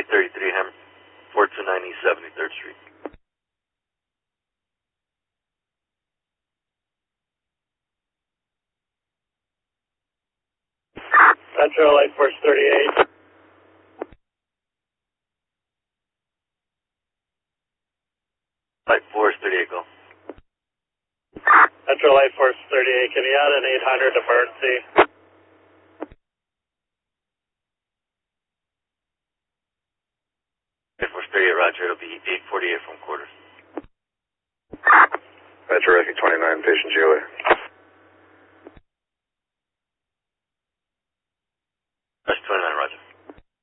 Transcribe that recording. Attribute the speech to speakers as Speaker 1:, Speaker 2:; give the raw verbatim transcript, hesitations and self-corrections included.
Speaker 1: thirty-three, Ham, four two nine East seventy-third Street.
Speaker 2: Metro Light Force thirty-eight.
Speaker 1: Light Force thirty-eight, go.
Speaker 2: Metro Light Force thirty-eight, can you add an eight hundred emergency?
Speaker 1: Light Force thirty-eight, roger, it'll be eight forty-eight from quarters.
Speaker 3: Metro Recce twenty-nine, patient G O A.